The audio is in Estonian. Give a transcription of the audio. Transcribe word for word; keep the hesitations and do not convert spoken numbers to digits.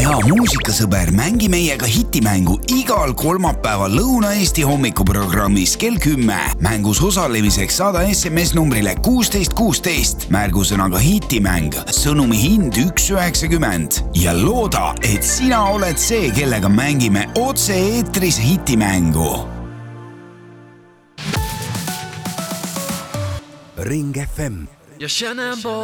hea muusikasõber, mängi meiega hitimängu igal kolmapäeval Lõuna-Eesti hommikuprogrammis kell kümme. Mängus osalemiseks saada S M S numbrile kuusteist kuusteist. Märgusõnaga hitimäng, sõnumi hind üks üheksakümmend ja looda, et sina oled see, kellega mängime otse eetris hitimängu. Ring F M. Ja